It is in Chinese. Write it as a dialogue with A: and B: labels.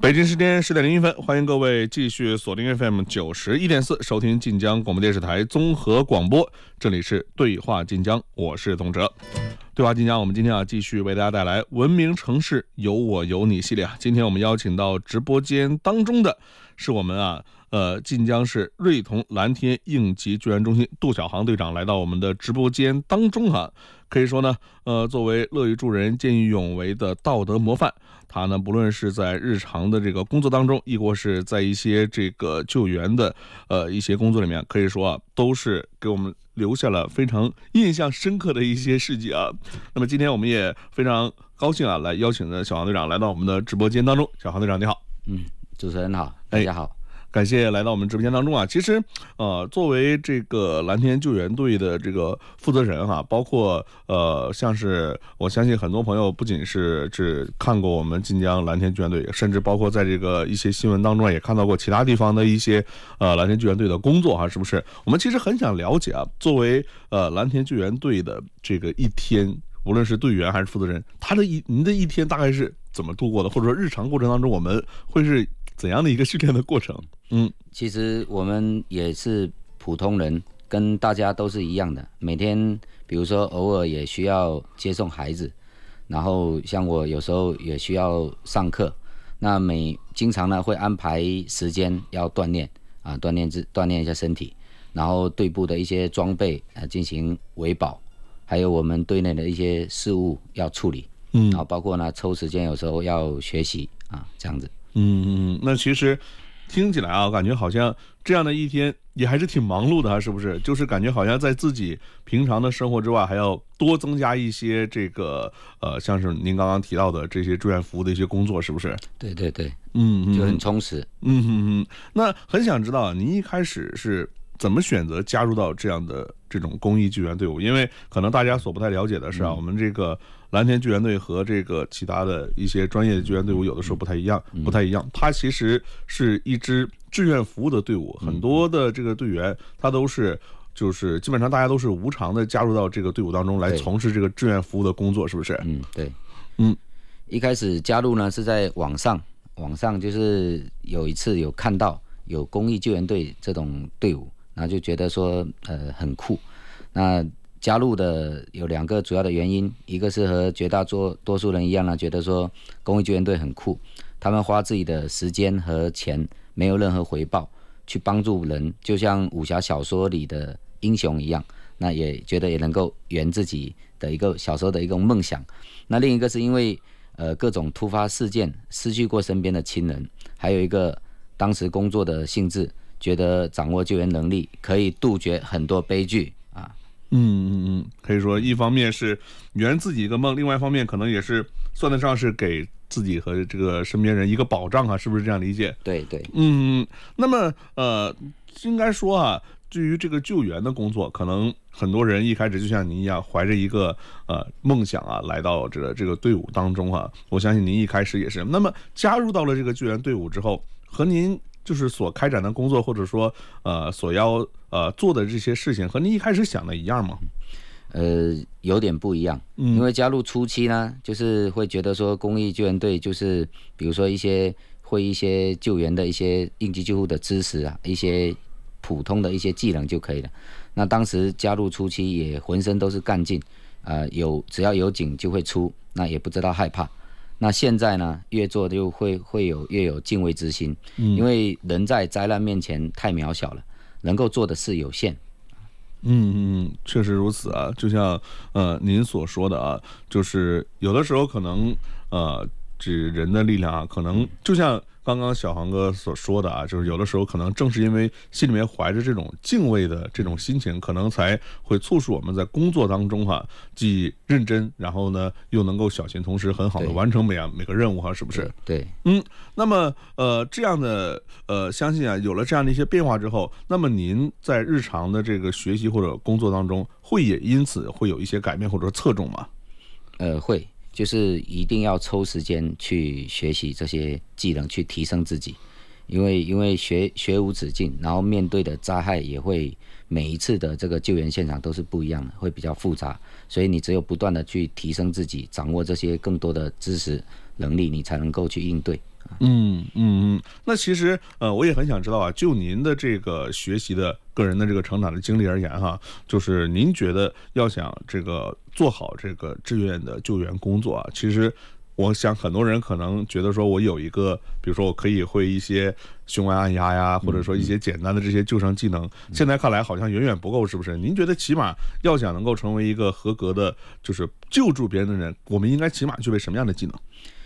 A: 北京时间10:01，欢迎各位继续锁定 FM 91.4，收听晋江广播电视台综合广播。这里是对话晋江，我是董哲。对话晋江，我们今天继续为大家带来文明城市有我有你系列。今天我们邀请到直播间当中的是我们晋江市瑞童蓝天应急救援中心杜小航队长来到我们的直播间当中可以说呢，作为乐于助人、见义勇为的道德模范，他呢不论是在日常的这个工作当中，亦或是在一些这个救援的一些工作里面，可以说都是给我们留下了非常印象深刻的一些事迹那么今天我们也非常高兴来邀请的小航队长来到我们的直播间当中。小航队长你好。
B: 主持人好，大家好。
A: 感谢来到我们直播间当中其实作为这个蓝天救援队的这个负责人包括像是我相信很多朋友不仅是只看过我们晋江蓝天救援队，甚至包括在这个一些新闻当中也看到过其他地方的一些蓝天救援队的工作是不是？我们其实很想了解作为蓝天救援队的这个一天，无论是队员还是负责人，您的一天大概是怎么度过的，或者说日常过程当中我们会是怎样的一个训练的过程？
B: 其实我们也是普通人，跟大家都是一样的。每天比如说偶尔也需要接送孩子，然后像我有时候也需要上课，那经常呢会安排时间要锻炼锻炼一下身体，然后队部的一些装备进行维保，还有我们队内的一些事务要处理，然后包括呢抽时间有时候要学习这样子。
A: 那其实听起来感觉好像这样的一天也还是挺忙碌的是不是？就是感觉好像在自己平常的生活之外，还要多增加一些这个像是您刚刚提到的这些志愿服务的一些工作，是不是？
B: 对，就很充实。
A: 那很想知道您一开始是怎么选择加入到这样的这种公益救援队伍？因为可能大家所不太了解的是我们这个蓝天救援队和这个其他的一些专业的救援队伍有的时候不太一样，它其实是一支志愿服务的队伍，很多的这个队员他都是就是基本上大家都是无偿的加入到这个队伍当中来从事这个志愿服务的工作，是不是？
B: 对。一开始加入呢是在网上就是有一次有看到有公益救援队这种队伍，然后就觉得说很酷。那加入的有2个主要的原因，一个是和绝大多数人一样呢，觉得说公益救援队很酷，他们花自己的时间和钱没有任何回报去帮助人，就像武侠小说里的英雄一样。那也觉得也能够圆自己的一个小时候的一个梦想。那另一个是因为各种突发事件失去过身边的亲人，还有一个当时工作的性质，觉得掌握救援能力可以杜绝很多悲剧
A: 可以说一方面是圆自己一个梦，另外一方面可能也是算得上是给自己和这个身边人一个保障是不是这样理解？
B: 对。
A: 那么应该说对于这个救援的工作，可能很多人一开始就像您一样，怀着一个梦想来到这个队伍当中我相信您一开始也是。那么加入到了这个救援队伍之后，和您就是所开展的工作，或者说所要做的这些事情，和您一开始想的一样吗？
B: 有点不一样。因为加入初期呢，就是会觉得说公益救援队就是比如说一些救援的一些应急救护的知识一些普通的一些技能就可以了。那当时加入初期也浑身都是干劲只要有警就会出，那也不知道害怕。那现在呢，越做就会越有敬畏之心，因为人在灾难面前太渺小了，能够做的事有限。
A: 确实如此就像您所说的就是有的时候可能指人的力量可能就像刚刚小航哥所说的就是有的时候可能正是因为心里面怀着这种敬畏的这种心情，可能才会促使我们在工作当中既认真，然后呢又能够小心，同时很好的完成每个任务是不是？
B: 对。
A: 那么这样的相信有了这样的一些变化之后，那么您在日常的这个学习或者工作当中，也因此会有一些改变或者侧重吗？
B: 会。就是一定要抽时间去学习这些技能，去提升自己。因为学无止境，然后面对的灾害也会每一次的这个救援现场都是不一样的，会比较复杂，所以你只有不断的去提升自己，掌握这些更多的知识， 能力，你才能够去应对。
A: 那其实我也很想知道啊，就您的这个学习的个人的这个成长的经历而言哈，就是您觉得要想这个做好这个志愿的救援工作啊，其实我想很多人可能觉得说我有一个，比如说我可以会一些胸外按压呀，或者说一些简单的这些救生技能，现在看来好像远远不够，是不是？您觉得起码要想能够成为一个合格的，就是救助别人的人，我们应该起码具备什么样的技能？